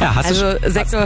Ja, Sektor...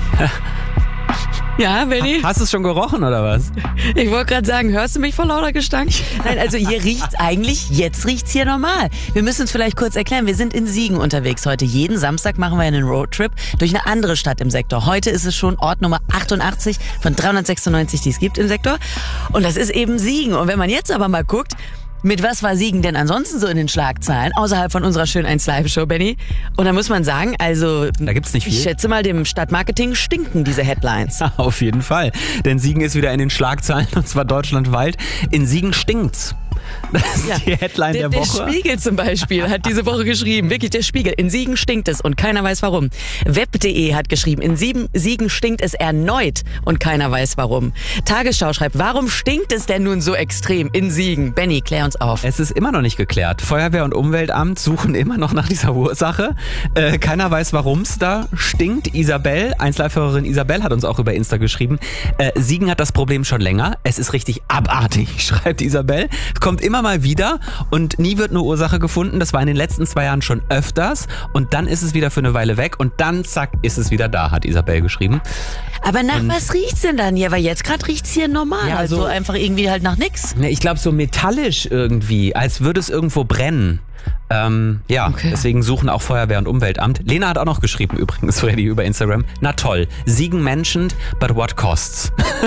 Ja, Benni? Hast du es schon gerochen oder was? Ich wollte gerade sagen, hörst du mich vor lauter Gestank? Nein, also hier riecht's eigentlich, jetzt riecht's hier normal. Wir müssen uns vielleicht kurz erklären, wir sind in Siegen unterwegs heute. Jeden Samstag machen wir einen Roadtrip durch eine andere Stadt im Sektor. Heute ist es schon Ort Nummer 88 von 396, die es gibt im Sektor. Und das ist eben Siegen. Und wenn man jetzt aber mal guckt, mit was war Siegen denn ansonsten so in den Schlagzeilen, außerhalb von unserer Schön 1 Live-Show, Benni? Und da muss man sagen, also, da gibt's nicht viel. Ich schätze mal, dem Stadtmarketing stinken diese Headlines. Auf jeden Fall, denn Siegen ist wieder in den Schlagzeilen, und zwar deutschlandweit. In Siegen stinkt's. Das ist die Headline der Woche. Der Spiegel zum Beispiel hat diese Woche geschrieben, wirklich der Spiegel, in Siegen stinkt es und keiner weiß warum. Web.de hat geschrieben, in Siegen stinkt es erneut und keiner weiß warum. Tagesschau schreibt, warum stinkt es denn nun so extrem in Siegen? Benni, klär uns auf. Es ist immer noch nicht geklärt. Feuerwehr und Umweltamt suchen immer noch nach dieser Ursache. Keiner weiß, warum es da stinkt. Isabel, 1Live-Hörerin Isabel hat uns auch über Insta geschrieben, Siegen hat das Problem schon länger. Es ist richtig abartig, schreibt Isabel. Es kommt immer mal wieder und nie wird eine Ursache gefunden. Das war in den letzten 2 Jahren schon öfters und dann ist es wieder für eine Weile weg und dann zack ist es wieder da, hat Isabel geschrieben. Aber nach was riecht's denn dann hier? Weil jetzt gerade riecht's hier normal, ja, also einfach irgendwie halt nach nix. Ne, ich glaube so metallisch irgendwie, als würde es irgendwo brennen. Okay. Deswegen suchen auch Feuerwehr und Umweltamt. Lena hat auch noch geschrieben übrigens, Freddy, über Instagram. Na toll, Siegen mentioned, but what costs?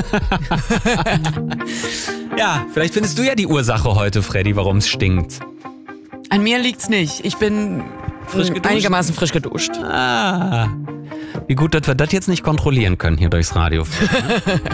Ja, vielleicht findest du ja die Ursache heute, Freddy, warum es stinkt. An mir liegt's nicht. Ich bin einigermaßen frisch geduscht. Wie gut, dass wir das jetzt nicht kontrollieren können hier durchs Radio.